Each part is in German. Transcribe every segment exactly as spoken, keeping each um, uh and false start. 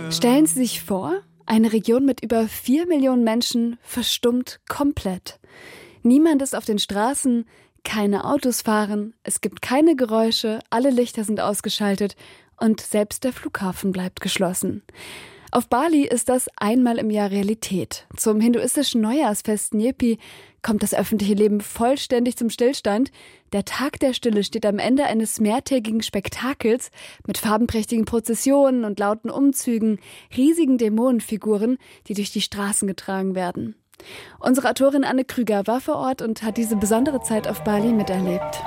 Stellen Sie sich vor, eine Region mit über vier Millionen Menschen verstummt komplett. Niemand ist auf den Straßen, keine Autos fahren, es gibt keine Geräusche, alle Lichter sind ausgeschaltet und selbst der Flughafen bleibt geschlossen. Auf Bali ist das einmal im Jahr Realität. Zum hinduistischen Neujahrsfest Nyepi kommt das öffentliche Leben vollständig zum Stillstand. Der Tag der Stille steht am Ende eines mehrtägigen Spektakels mit farbenprächtigen Prozessionen und lauten Umzügen, riesigen Dämonenfiguren, die durch die Straßen getragen werden. Unsere Autorin Anne Krüger war vor Ort und hat diese besondere Zeit auf Bali miterlebt.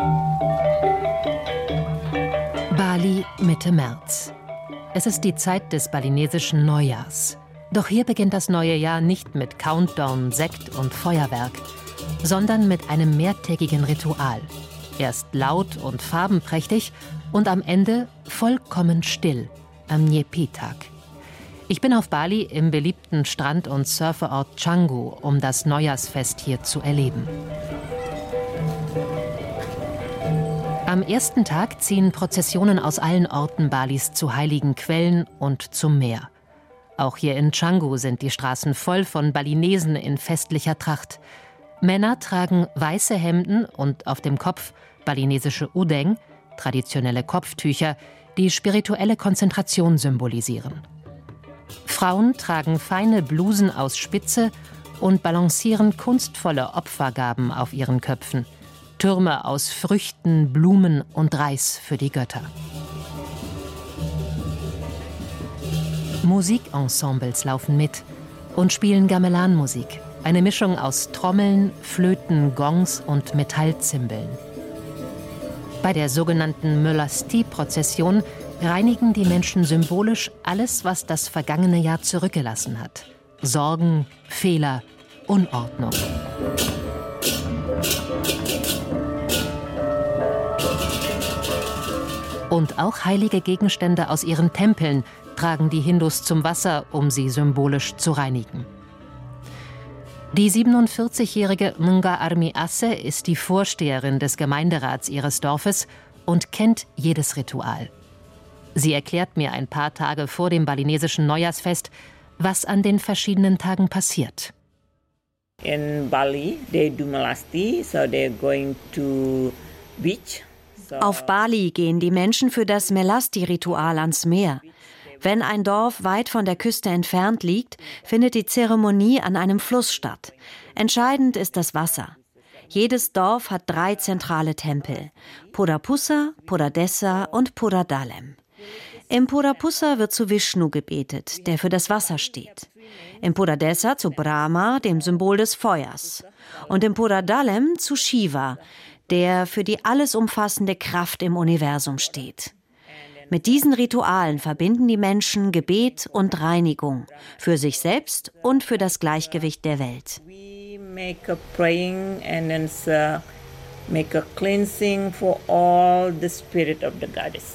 Bali Mitte März. Es ist die Zeit des balinesischen Neujahrs. Doch hier beginnt das neue Jahr nicht mit Countdown, Sekt und Feuerwerk, sondern mit einem mehrtägigen Ritual. Erst laut und farbenprächtig und am Ende vollkommen still am Nyepi-Tag. Ich bin auf Bali im beliebten Strand- und Surferort Canggu, um das Neujahrsfest hier zu erleben. Am ersten Tag ziehen Prozessionen aus allen Orten Balis zu heiligen Quellen und zum Meer. Auch hier in Canggu sind die Straßen voll von Balinesen in festlicher Tracht. Männer tragen weiße Hemden und auf dem Kopf balinesische Udeng, traditionelle Kopftücher, die spirituelle Konzentration symbolisieren. Frauen tragen feine Blusen aus Spitze und balancieren kunstvolle Opfergaben auf ihren Köpfen. Türme aus Früchten, Blumen und Reis für die Götter. Musikensembles laufen mit und spielen Gamelan-Musik, eine Mischung aus Trommeln, Flöten, Gongs und Metallzimbeln. Bei der sogenannten Melasti-Prozession reinigen die Menschen symbolisch alles, was das vergangene Jahr zurückgelassen hat. Sorgen, Fehler, Unordnung. Und auch heilige Gegenstände aus ihren Tempeln tragen die Hindus zum Wasser, um sie symbolisch zu reinigen. Die siebenundvierzigjährige Nga Armi Asse ist die Vorsteherin des Gemeinderats ihres Dorfes und kennt jedes Ritual. Sie erklärt mir ein paar Tage vor dem balinesischen Neujahrsfest, was an den verschiedenen Tagen passiert. In Bali, they do Melasti, so they're going to beach. Auf Bali gehen die Menschen für das Melasti-Ritual ans Meer. Wenn ein Dorf weit von der Küste entfernt liegt, findet die Zeremonie an einem Fluss statt. Entscheidend ist das Wasser. Jedes Dorf hat drei zentrale Tempel: Purapussa, Puradessa und Puradalem. Im Purapussa wird zu Vishnu gebetet, der für das Wasser steht. Im Puradessa zu Brahma, dem Symbol des Feuers. Und im Puradalem zu Shiva, der für die alles umfassende Kraft im Universum steht. Mit diesen Ritualen verbinden die Menschen Gebet und Reinigung für sich selbst und für das Gleichgewicht der Welt. We make a praying and then uh, make a cleansing for all the spirit of the goddess.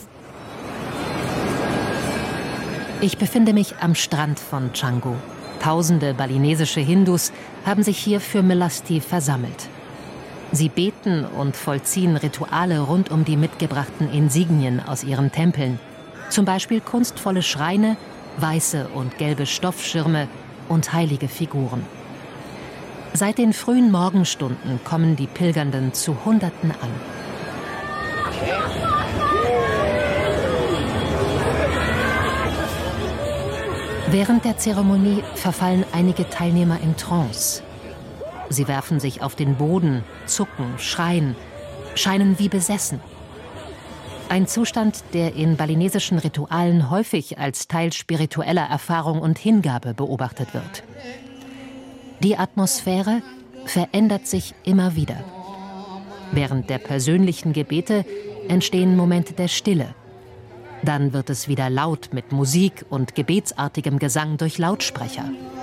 Ich befinde mich am Strand von Canggu. Tausende balinesische Hindus haben sich hier für Melasti versammelt. Sie beten und vollziehen Rituale rund um die mitgebrachten Insignien aus ihren Tempeln. Zum Beispiel kunstvolle Schreine, weiße und gelbe Stoffschirme und heilige Figuren. Seit den frühen Morgenstunden kommen die Pilgernden zu Hunderten an. Während der Zeremonie verfallen einige Teilnehmer in Trance. Sie werfen sich auf den Boden, zucken, schreien, scheinen wie besessen. Ein Zustand, der in balinesischen Ritualen häufig als Teil spiritueller Erfahrung und Hingabe beobachtet wird. Die Atmosphäre verändert sich immer wieder. Während der persönlichen Gebete entstehen Momente der Stille. Dann wird es wieder laut mit Musik und gebetsartigem Gesang durch Lautsprecher.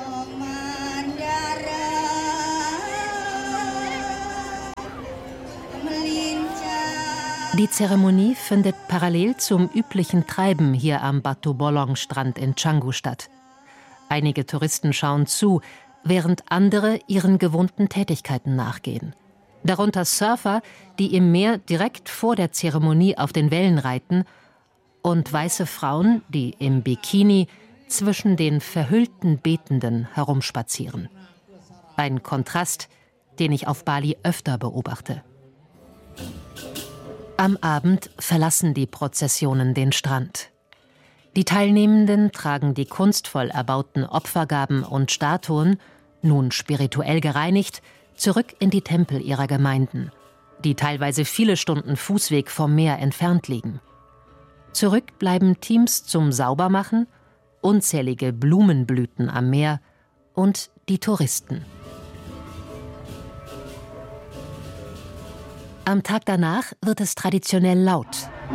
Die Zeremonie findet parallel zum üblichen Treiben hier am Batu Bolong-Strand in Canggu statt. Einige Touristen schauen zu, während andere ihren gewohnten Tätigkeiten nachgehen. Darunter Surfer, die im Meer direkt vor der Zeremonie auf den Wellen reiten, und weiße Frauen, die im Bikini zwischen den verhüllten Betenden herumspazieren. Ein Kontrast, den ich auf Bali öfter beobachte. Am Abend verlassen die Prozessionen den Strand. Die Teilnehmenden tragen die kunstvoll erbauten Opfergaben und Statuen, nun spirituell gereinigt, zurück in die Tempel ihrer Gemeinden, die teilweise viele Stunden Fußweg vom Meer entfernt liegen. Zurück bleiben Teams zum Saubermachen, unzählige Blumenblüten am Meer und die Touristen. Am Tag danach wird es traditionell laut.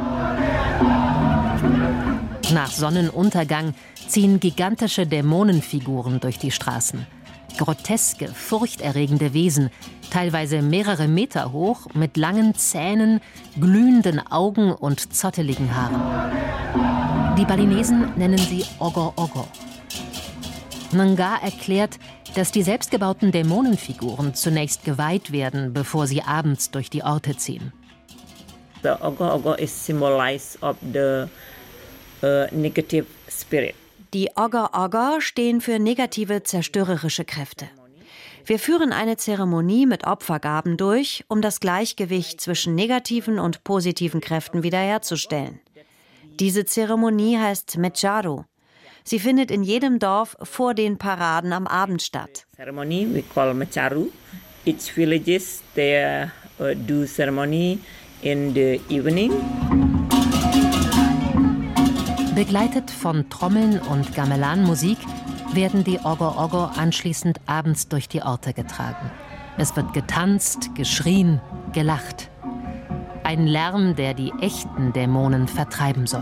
Nach Sonnenuntergang ziehen gigantische Dämonenfiguren durch die Straßen. Groteske, furchterregende Wesen, teilweise mehrere Meter hoch, mit langen Zähnen, glühenden Augen und zotteligen Haaren. Die Balinesen nennen sie Ogo-Ogo. Nga erklärt, dass die selbstgebauten Dämonenfiguren zunächst geweiht werden, bevor sie abends durch die Orte ziehen. The Ogo-Ogo is symbolized of the uh, negative spirit. Die Ogo-Ogo stehen für negative, zerstörerische Kräfte. Wir führen eine Zeremonie mit Opfergaben durch, um das Gleichgewicht zwischen negativen und positiven Kräften wiederherzustellen. Diese Zeremonie heißt Mecharu. Sie findet in jedem Dorf vor den Paraden am Abend statt. Ceremony we call Mecharu. Each villages they uh, do ceremony in the evening. Begleitet von Trommeln und Gamelan-Musik werden die Ogo-Ogo anschließend abends durch die Orte getragen. Es wird getanzt, geschrien, gelacht. Ein Lärm, der die echten Dämonen vertreiben soll.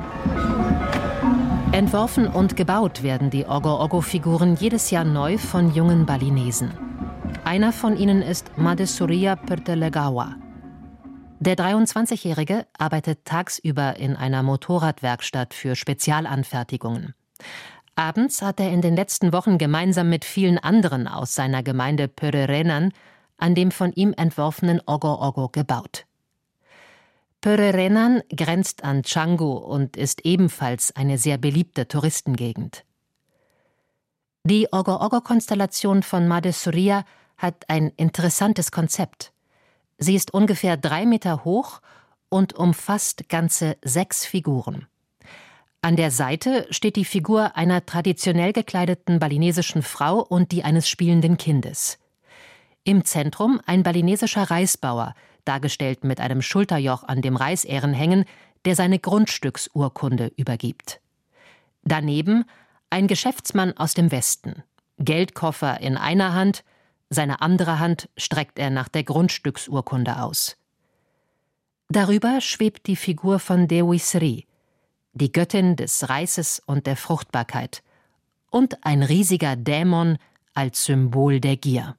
Entworfen und gebaut werden die Ogo-Ogo-Figuren jedes Jahr neu von jungen Balinesen. Einer von ihnen ist Madhesuriya Pertelegawa. Der dreiundzwanzigjährige arbeitet tagsüber in einer Motorradwerkstatt für Spezialanfertigungen. Abends hat er in den letzten Wochen gemeinsam mit vielen anderen aus seiner Gemeinde Pererenan an dem von ihm entworfenen Ogo-Ogo gebaut. Pererenan grenzt an Canggu und ist ebenfalls eine sehr beliebte Touristengegend. Die Ogo-Ogo-Konstellation von Madhesuriya hat ein interessantes Konzept. Sie ist ungefähr drei Meter hoch und umfasst ganze sechs Figuren. An der Seite steht die Figur einer traditionell gekleideten balinesischen Frau und die eines spielenden Kindes. Im Zentrum ein balinesischer Reisbauer, dargestellt mit einem Schulterjoch an dem Reisähren hängen, der seine Grundstücksurkunde übergibt. Daneben ein Geschäftsmann aus dem Westen. Geldkoffer in einer Hand, seine andere Hand streckt er nach der Grundstücksurkunde aus. Darüber schwebt die Figur von Dewi Sri, die Göttin des Reises und der Fruchtbarkeit, und ein riesiger Dämon als Symbol der Gier.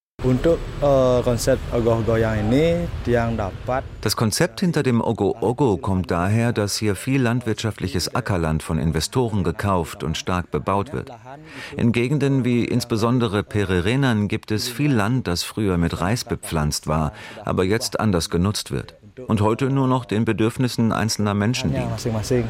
Das Konzept hinter dem Ogo-Ogo kommt daher, dass hier viel landwirtschaftliches Ackerland von Investoren gekauft und stark bebaut wird. In Gegenden wie insbesondere Pererenan gibt es viel Land, das früher mit Reis bepflanzt war, aber jetzt anders genutzt wird und heute nur noch den Bedürfnissen einzelner Menschen dient.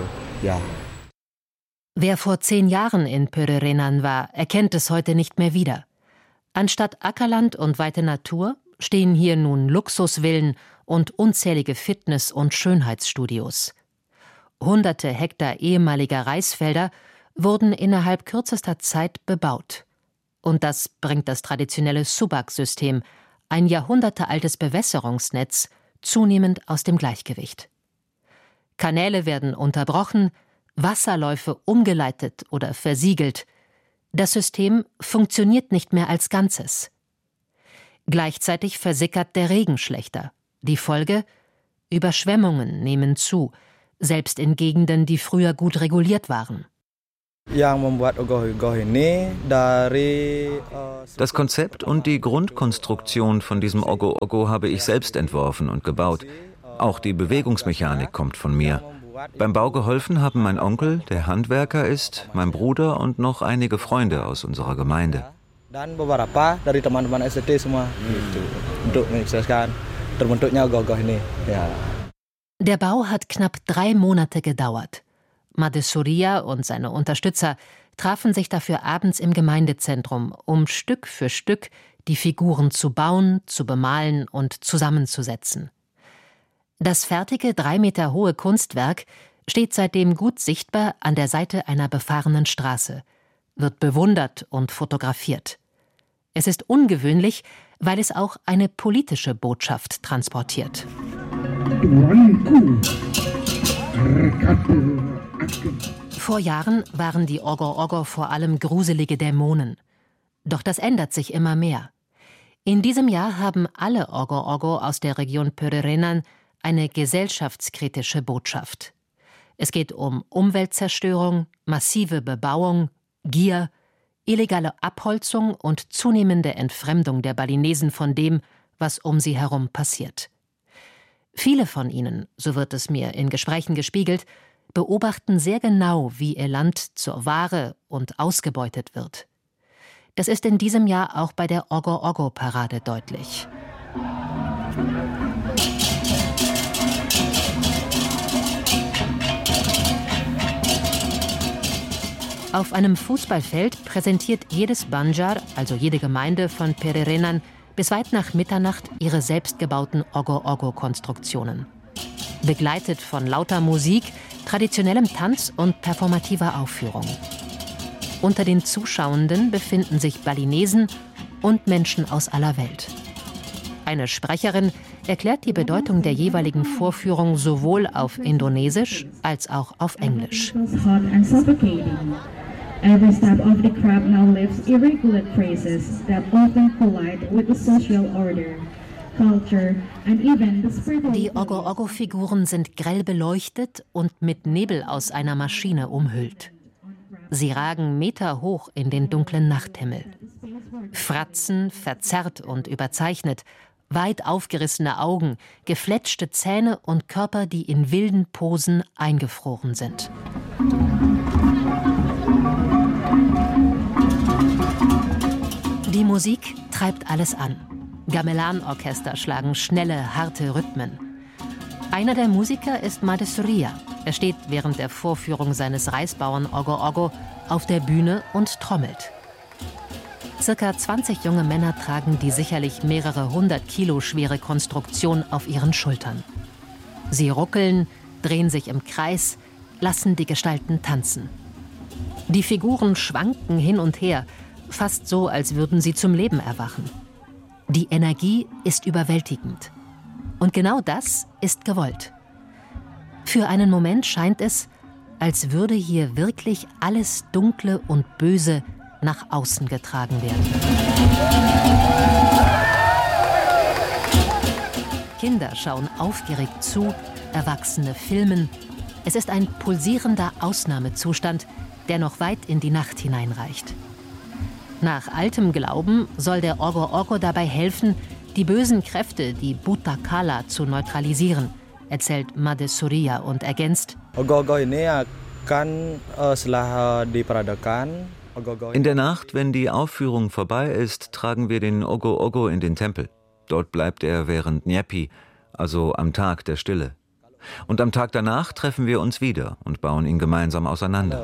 Wer vor zehn Jahren in Pererenan war, erkennt es heute nicht mehr wieder. Anstatt Ackerland und weite Natur stehen hier nun Luxusvillen und unzählige Fitness- und Schönheitsstudios. Hunderte Hektar ehemaliger Reisfelder wurden innerhalb kürzester Zeit bebaut. Und das bringt das traditionelle Subak-System, ein jahrhundertealtes Bewässerungsnetz, zunehmend aus dem Gleichgewicht. Kanäle werden unterbrochen, Wasserläufe umgeleitet oder versiegelt. Das System funktioniert nicht mehr als Ganzes. Gleichzeitig versickert der Regen schlechter. Die Folge? Überschwemmungen nehmen zu, selbst in Gegenden, die früher gut reguliert waren. Das Konzept und die Grundkonstruktion von diesem Ogo-Ogo habe ich selbst entworfen und gebaut. Auch die Bewegungsmechanik kommt von mir. Beim Bau geholfen haben mein Onkel, der Handwerker ist, mein Bruder und noch einige Freunde aus unserer Gemeinde. Der Bau hat knapp drei Monate gedauert. Made Surya und seine Unterstützer trafen sich dafür abends im Gemeindezentrum, um Stück für Stück die Figuren zu bauen, zu bemalen und zusammenzusetzen. Das fertige, drei Meter hohe Kunstwerk steht seitdem gut sichtbar an der Seite einer befahrenen Straße, wird bewundert und fotografiert. Es ist ungewöhnlich, weil es auch eine politische Botschaft transportiert. Vor Jahren waren die Ogo-Ogo vor allem gruselige Dämonen. Doch das ändert sich immer mehr. In diesem Jahr haben alle Ogo-Ogo aus der Region Pererenan eine gesellschaftskritische Botschaft. Es geht um Umweltzerstörung, massive Bebauung, Gier, illegale Abholzung und zunehmende Entfremdung der Balinesen von dem, was um sie herum passiert. Viele von ihnen, so wird es mir in Gesprächen gespiegelt, beobachten sehr genau, wie ihr Land zur Ware und ausgebeutet wird. Das ist in diesem Jahr auch bei der Ogo-Ogo-Parade deutlich. Auf einem Fußballfeld präsentiert jedes Banjar, also jede Gemeinde von Pererenan, bis weit nach Mitternacht ihre selbstgebauten Ogo-Ogo-Konstruktionen. Begleitet von lauter Musik, traditionellem Tanz und performativer Aufführung. Unter den Zuschauenden befinden sich Balinesen und Menschen aus aller Welt. Eine Sprecherin erklärt die Bedeutung der jeweiligen Vorführung sowohl auf Indonesisch als auch auf Englisch. Every step of the crowd now lives irregular phrases that often collide with the social order, culture and even the spirit of Die Ogo-Ogo-Figuren sind grell beleuchtet und mit Nebel aus einer Maschine umhüllt. Sie ragen meterhoch in den dunklen Nachthimmel. Fratzen, verzerrt und überzeichnet, weit aufgerissene Augen, gefletschte Zähne und Körper, die in wilden Posen eingefroren sind. Die Musik treibt alles an. Gamelan-Orchester schlagen schnelle, harte Rhythmen. Einer der Musiker ist Made Surya. Er steht während der Vorführung seines Reisbauern Ogo-Ogo auf der Bühne und trommelt. Circa zwanzig junge Männer tragen die sicherlich mehrere hundert Kilo schwere Konstruktion auf ihren Schultern. Sie ruckeln, drehen sich im Kreis, lassen die Gestalten tanzen. Die Figuren schwanken hin und her, fast so, als würden sie zum Leben erwachen. Die Energie ist überwältigend. Und genau das ist gewollt. Für einen Moment scheint es, als würde hier wirklich alles Dunkle und Böse nach außen getragen werden. Kinder schauen aufgeregt zu, Erwachsene filmen. Es ist ein pulsierender Ausnahmezustand, der noch weit in die Nacht hineinreicht. Nach altem Glauben soll der Ogo-Ogo dabei helfen, die bösen Kräfte, die Buta Kala, zu neutralisieren, erzählt Made Surya und ergänzt: In der Nacht, wenn die Aufführung vorbei ist, tragen wir den Ogo-Ogo in den Tempel. Dort bleibt er während Nyepi, also am Tag der Stille. Und am Tag danach treffen wir uns wieder und bauen ihn gemeinsam auseinander.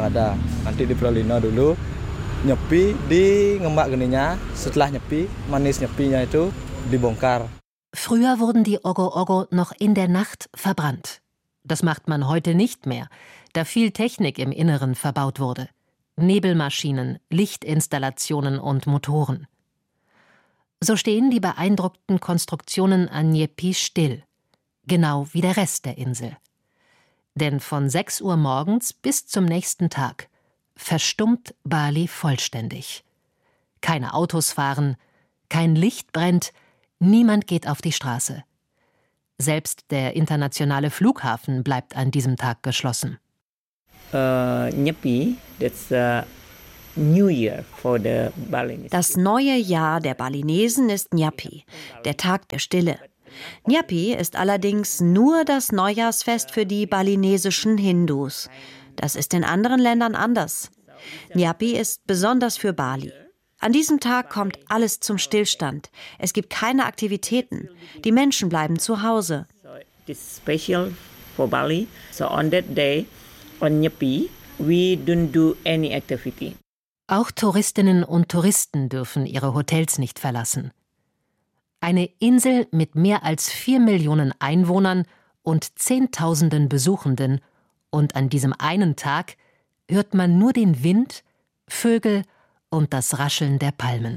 Früher wurden die Ogo-Ogo noch in der Nacht verbrannt. Das macht man heute nicht mehr, da viel Technik im Inneren verbaut wurde. Nebelmaschinen, Lichtinstallationen und Motoren. So stehen die beeindruckten Konstruktionen an Nyepi still, genau wie der Rest der Insel. Denn von sechs Uhr morgens bis zum nächsten Tag verstummt Bali vollständig. Keine Autos fahren, kein Licht brennt, niemand geht auf die Straße. Selbst der internationale Flughafen bleibt an diesem Tag geschlossen. Uh, Nyepi, that's a New Year for the Balinese. Das neue Jahr der Balinesen ist Nyepi, der Tag der Stille. Nyepi ist allerdings nur das Neujahrsfest für die balinesischen Hindus. Das ist in anderen Ländern anders. Nyepi ist besonders für Bali. An diesem Tag kommt alles zum Stillstand. Es gibt keine Aktivitäten. Die Menschen bleiben zu Hause. So it is special for Bali. So on that day, on Nyepi, we don't do any activity. Auch Touristinnen und Touristen dürfen ihre Hotels nicht verlassen. Eine Insel mit mehr als vier Millionen Einwohnern und Zehntausenden Besuchenden, und an diesem einen Tag hört man nur den Wind, Vögel und das Rascheln der Palmen.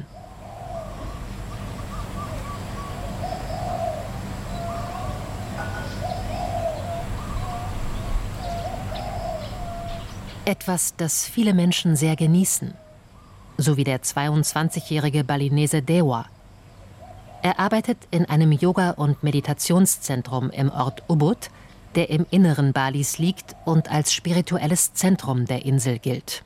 Etwas, das viele Menschen sehr genießen, so wie der zweiundzwanzigjährige Balinese Dewa. Er arbeitet in einem Yoga- und Meditationszentrum im Ort Ubud, der im Inneren Balis liegt und als spirituelles Zentrum der Insel gilt.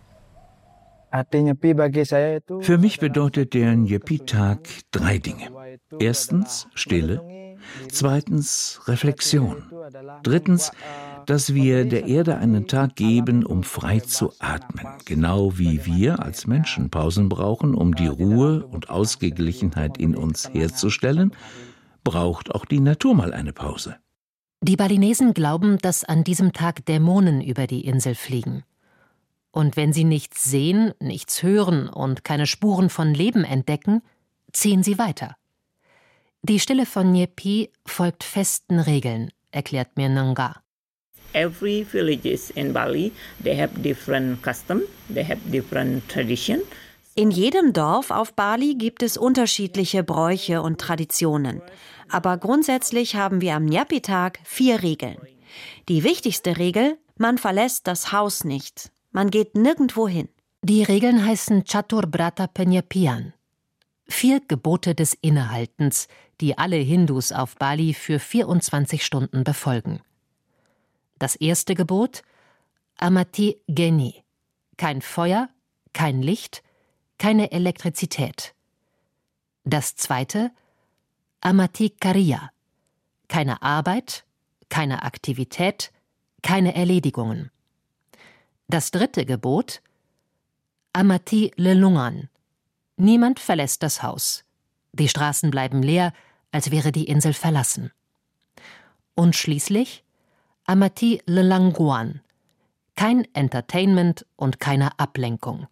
Für mich bedeutet der Nyepi-Tag drei Dinge. Erstens Stille, zweitens Reflexion, drittens, dass wir der Erde einen Tag geben, um frei zu atmen, genau wie wir als Menschen Pausen brauchen, um die Ruhe und Ausgeglichenheit in uns herzustellen, braucht auch die Natur mal eine Pause. Die Balinesen glauben, dass an diesem Tag Dämonen über die Insel fliegen. Und wenn sie nichts sehen, nichts hören und keine Spuren von Leben entdecken, ziehen sie weiter. Die Stille von Nyepi folgt festen Regeln, erklärt mir Nanga. Every villages in Bali, they have different custom, they have different tradition. In jedem Dorf auf Bali gibt es unterschiedliche Bräuche und Traditionen. Aber grundsätzlich haben wir am Nyepi-Tag vier Regeln. Die wichtigste Regel: man verlässt das Haus nicht. Man geht nirgendwo hin. Die Regeln heißen Catur Brata Penyepian. Vier Gebote des Innehaltens, die alle Hindus auf Bali für vierundzwanzig Stunden befolgen. Das erste Gebot: Amati Geni. Kein Feuer, kein Licht, keine Elektrizität. Das zweite: Amati Kariya. Keine Arbeit, keine Aktivität, keine Erledigungen. Das dritte Gebot: Amati Lelungan. Niemand verlässt das Haus. Die Straßen bleiben leer, als wäre die Insel verlassen. Und schließlich Amati Lelanguan. Kein Entertainment und keine Ablenkung.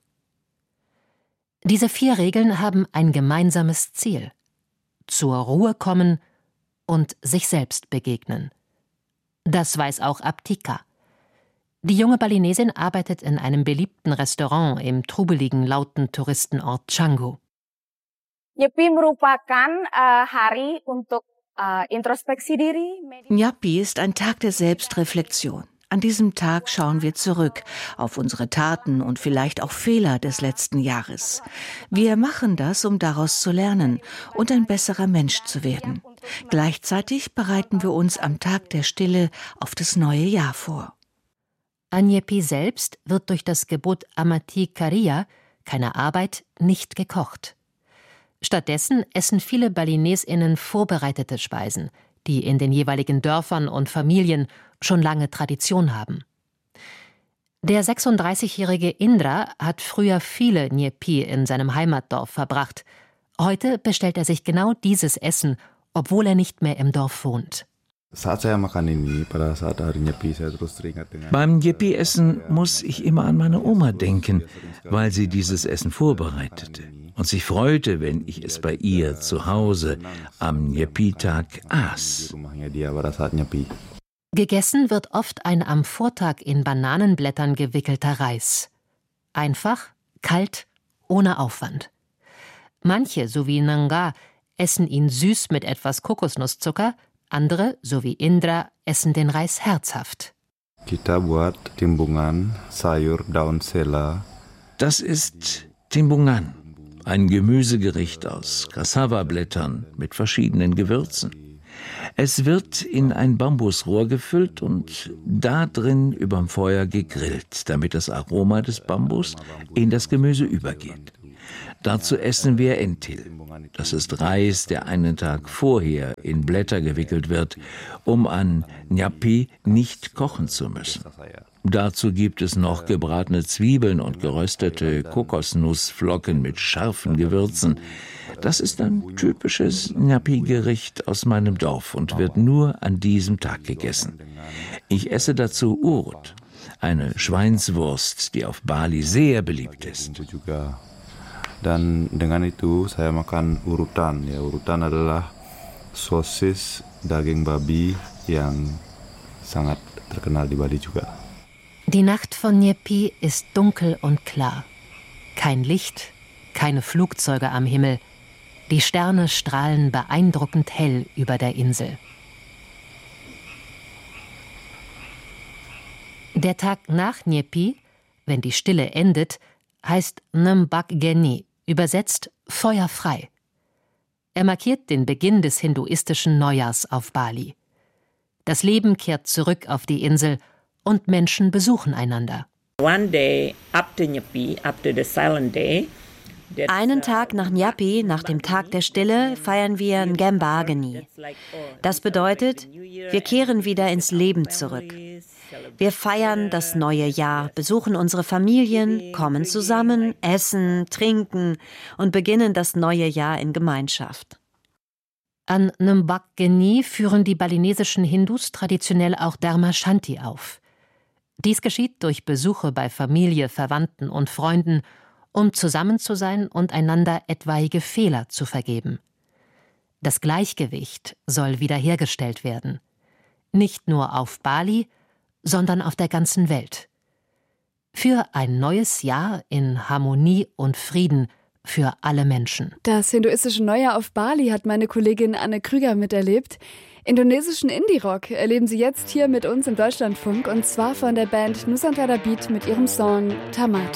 Diese vier Regeln haben ein gemeinsames Ziel: zur Ruhe kommen und sich selbst begegnen. Das weiß auch Aptika. Die junge Balinesin arbeitet in einem beliebten Restaurant im trubeligen, lauten Touristenort Canggu. Nyepi merupakan uh, hari untuk uh, introspeksi diri. Nyepi ist ein Tag der Selbstreflexion. An diesem Tag schauen wir zurück auf unsere Taten und vielleicht auch Fehler des letzten Jahres. Wir machen das, um daraus zu lernen und ein besserer Mensch zu werden. Gleichzeitig bereiten wir uns am Tag der Stille auf das neue Jahr vor. An Nyepi selbst wird durch das Gebot Amati Kariya, keine Arbeit, nicht gekocht. Stattdessen essen viele BalinesInnen vorbereitete Speisen, die in den jeweiligen Dörfern und Familien schon lange Tradition haben. Der sechsunddreißigjährige Indra hat früher viele Nyepi in seinem Heimatdorf verbracht. Heute bestellt er sich genau dieses Essen, obwohl er nicht mehr im Dorf wohnt. Beim Nyepi-Essen muss ich immer an meine Oma denken, weil sie dieses Essen vorbereitete und sich freute, wenn ich es bei ihr zu Hause am Nyepi-Tag aß. Gegessen wird oft ein am Vortag in Bananenblättern gewickelter Reis. Einfach, kalt, ohne Aufwand. Manche, so wie Nanga, essen ihn süß mit etwas Kokosnusszucker, andere, so wie Indra, essen den Reis herzhaft. Das ist Timbungan, ein Gemüsegericht aus Cassava-Blättern mit verschiedenen Gewürzen. Es wird in ein Bambusrohr gefüllt und da drin überm Feuer gegrillt, damit das Aroma des Bambus in das Gemüse übergeht. Dazu essen wir Entil. Das ist Reis, der einen Tag vorher in Blätter gewickelt wird, um an Nyepi nicht kochen zu müssen. Dazu gibt es noch gebratene Zwiebeln und geröstete Kokosnussflocken mit scharfen Gewürzen. Das ist ein typisches Nyepi-Gericht aus meinem Dorf und wird nur an diesem Tag gegessen. Ich esse dazu Urut. eine Schweinswurst, die auf Bali sehr beliebt ist. Dan dengan itu saya makan urutan. Ya, urutan adalah sosis daging babi yang sangat terkenal di Bali juga. Die Nacht von Nyepi ist dunkel und klar. Kein Licht, keine Flugzeuge am Himmel. Die Sterne strahlen beeindruckend hell über der Insel. Der Tag nach Nyepi, wenn die Stille endet, heißt Nembak Geni, übersetzt feuerfrei. Er markiert den Beginn des hinduistischen Neujahrs auf Bali. Das Leben kehrt zurück auf die Insel und Menschen besuchen einander. One day after Nyepi, after the silent day, Einen Tag nach Nyepi, nach dem Tag der Stille, feiern wir Ngembageni. Das bedeutet, wir kehren wieder ins Leben zurück. Wir feiern das neue Jahr, besuchen unsere Familien, kommen zusammen, essen, trinken und beginnen das neue Jahr in Gemeinschaft. An Nembak Geni führen die balinesischen Hindus traditionell auch Dharma Shanti auf. Dies geschieht durch Besuche bei Familie, Verwandten und Freunden, um zusammen zu sein und einander etwaige Fehler zu vergeben. Das Gleichgewicht soll wiederhergestellt werden. Nicht nur auf Bali, sondern auf der ganzen Welt. Für ein neues Jahr in Harmonie und Frieden für alle Menschen. Das hinduistische Neujahr auf Bali hat meine Kollegin Anne Krüger miterlebt. Indonesischen Indie-Rock erleben Sie jetzt hier mit uns im Deutschlandfunk, und zwar von der Band Nusantara Beat mit ihrem Song Tamat.